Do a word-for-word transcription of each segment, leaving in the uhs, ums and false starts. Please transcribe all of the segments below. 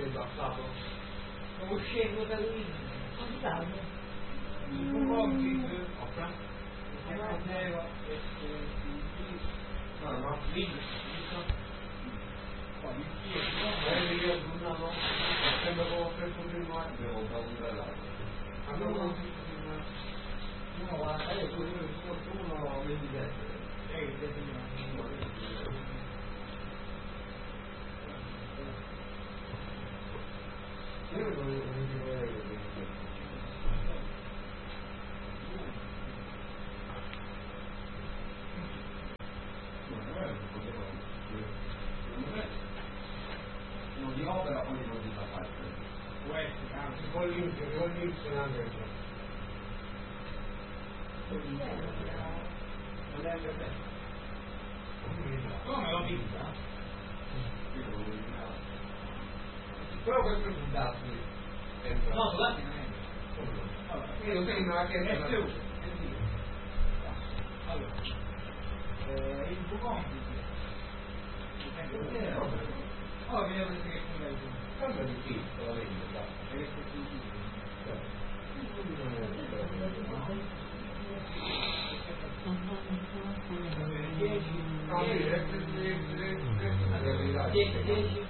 sei passato? Stavo uscendo da lì. Andiamo. Un po' di opera. E faceva No, no, video. Poi il magari io Bruno sempre con lo stesso primo devo da un dall'altro. Abbiamo lo stesso primo. No, guarda, io sono uno ventisette. Eh, che Io non dico lei. Non di opera poi non di fa parte. questo cambia. Con l'inizio, con l'inizio anche. Non è anche te. Come l'ho vista? Però questo è un dato. No, scusate, non è. Io sembra che È più. Allora, eh, il tuo compito. Oh, mi devo dire che è bello. Sembra di sì, solamente, dai. Perché è sentito. dieci, dieci.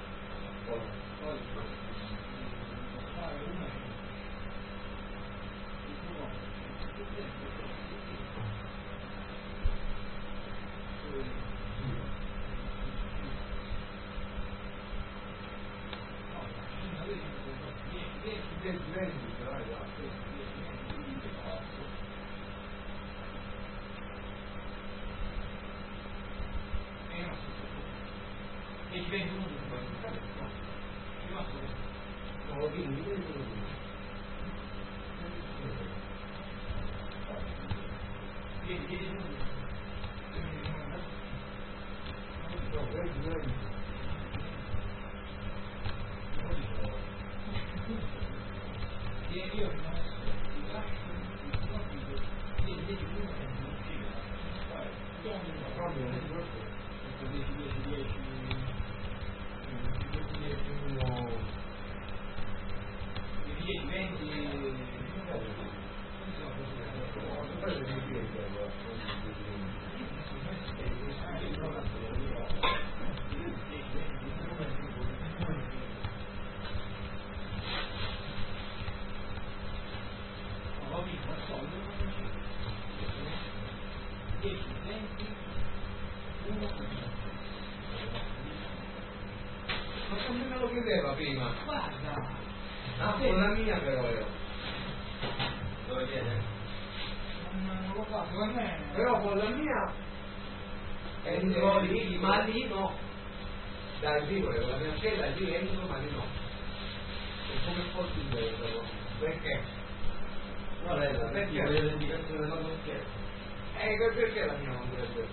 Prima. Guarda, Ah, con la mia però io. Dove viene? non, non lo fa, secondo me. Però con la mia entro lì, ma lì no. Dal vivo, con la mia scheda lì entro, ma lì no. È come fosse il vero. Perché? No, lei la Perché? vede l'indicazione della tua scheda. Eh, perché la mia non dovrebbe?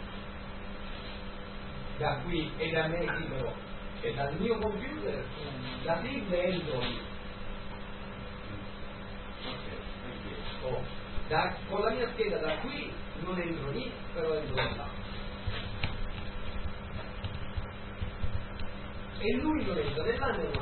Da qui e da me libero. E dal mio computer da sigla entro lì. Oh, da, con la mia scheda da qui non entro lì, però entro là. E lui non entra né là né là.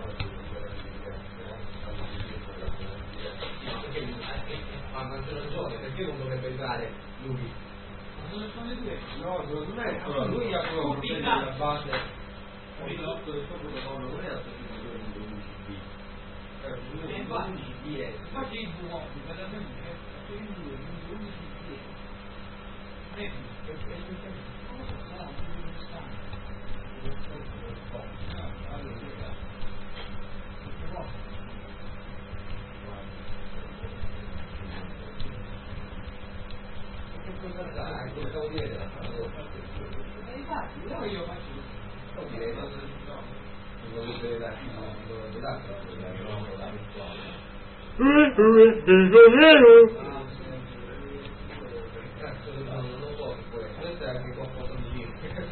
No, perché ha maggior ragione, perché non dovrebbe entrare lui? Ma dove sono le due? No, secondo me allora, lui ha proprio la base. Il ritratto del suo protocollo non era stato un undici B. E infatti, infatti il buon, per la mente, è il due, il undici B. Vedi? Perché non lo so, sarà un istante. Allora, vediamo. Che cosa dai? Cosa vuol dire la parola? E infatti, però io faccio Vuol dire no, non voglio vedere la fine, non voglio vedere l'altra, non voglio la virtuale. Cazzo di no, non lo so che poi, questo è anche qualcosa di giro. Che cazzo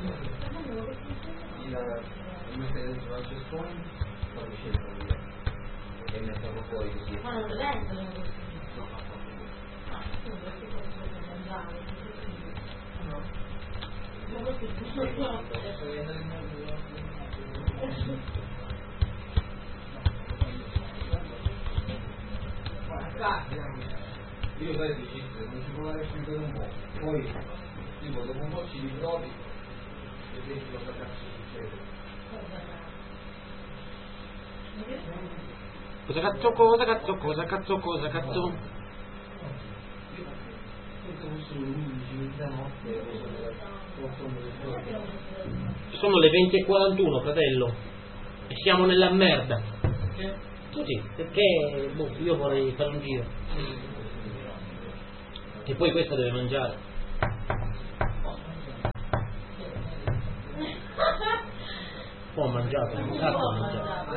di mettere dentro la gestione, poi scelgo io. E metterlo fuori così. Ma non vengono così. No, ma Ah, tu perché possono mangiare? no. Ma questo è tutto. io sai dici, se non ci può essere per un po', poi tipo dopo un po' ci ritrovi e vedi cosa cazzo succede. Cosa cazzo, cosa cazzo, cosa cazzo, cosa cazzo? Sono le venti e quarantuno, fratello, e siamo nella merda. Così, perché boh, io vorrei fare un giro. E poi questa deve mangiare. Oh, ho mangiato, un cazzo ho mangiato.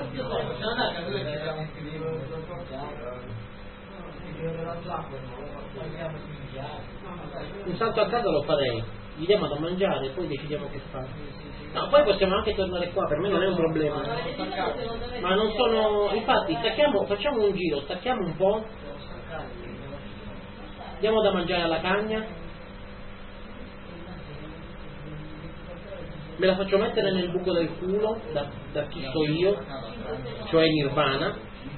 Un salto a casa lo farei, gli diamo da mangiare e poi decidiamo che fare. No, poi possiamo anche tornare qua, per me non è un problema. Ma non sono. Infatti stacchiamo, facciamo un giro, stacchiamo un po'. Diamo da mangiare alla cagna. Me la faccio mettere nel buco del culo, da, da chi so io, cioè Nirvana.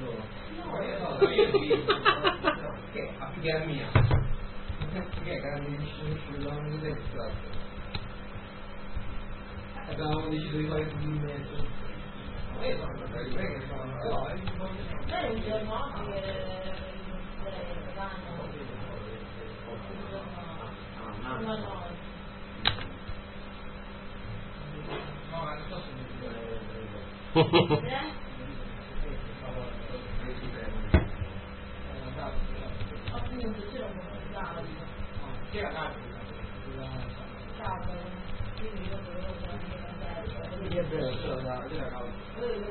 Che è la mia? Che è grandissimo sull'anno del tratto. Abbiamo deciso di fare più in mezzo. Eh, no, non è che sono. Lei un giorno oggi ma no. No, ma non so se mi Appunto, c'era un po' di caldo. Chi era caldo? Caldo, quindi io dovevo andare. Che è vero, c'era caldo. Avevo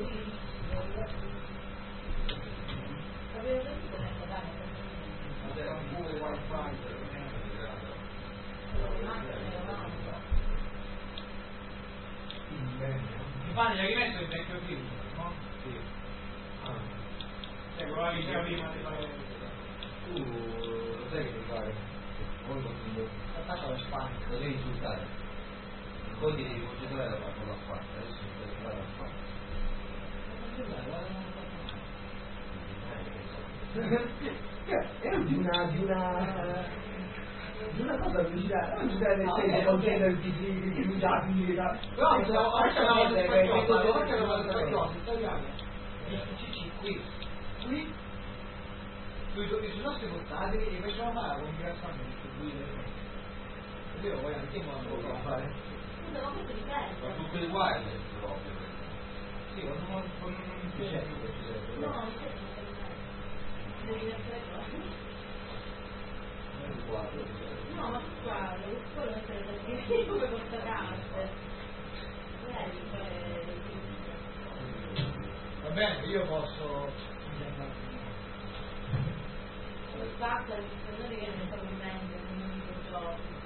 detto che C'era un po' di wifi. Il pane gli hai rimesso il vecchio film, no? Sì. Ah. Cioè, quello che diceva prima di fare. Tu lo sai che devi fare? Poi quando Attacca la spalla. lo devi insultare. Poi ti devi concentrare con la spalla. Adesso devi fare la spalla. È di una di una di una cosa vicina, non ci deve essere concederti di rifugiati di Però se la faccia la volta qui, qui, sui nostri portatili e facciamo fare con ringraziamento qui. Io poi anche io non lo posso fare. Scusa, ma questo dipende. ma tutto il wireless proprio. Sì, con un con un piacere. No, non c'è. Devi mettere qua. No, ma qua, quello è perché come questa carte. Va bene, io posso. Il fatto è che ne sto vivendo, non mi ricordo.